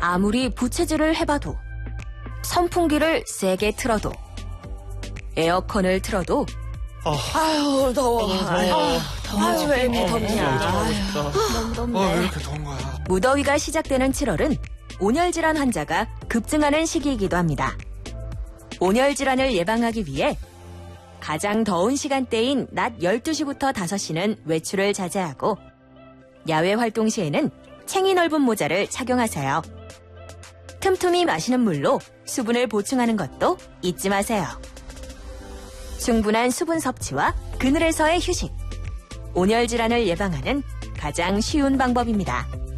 아무리 부채질을 해봐도, 선풍기를 세게 틀어도, 에어컨을 틀어도, 아유, 더워. 아유, 왜 이렇게 덥냐. 너무 덥네. 왜 이렇게 더운 거야? 무더위가 시작되는 7월은 온열질환 환자가 급증하는 시기이기도 합니다. 온열질환을 예방하기 위해 가장 더운 시간대인 낮 12시부터 5시는 외출을 자제하고 야외 활동 시에는 챙이 넓은 모자를 착용하세요. 틈틈이 마시는 물로 수분을 보충하는 것도 잊지 마세요. 충분한 수분 섭취와 그늘에서의 휴식. 온열질환을 예방하는 가장 쉬운 방법입니다.